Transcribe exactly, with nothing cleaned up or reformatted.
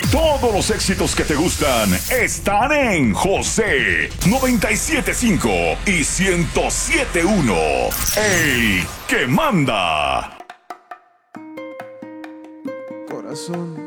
Todos los éxitos que te gustan están en José noventa y siete punto cinco y ciento siete punto uno. El que manda. Corazón,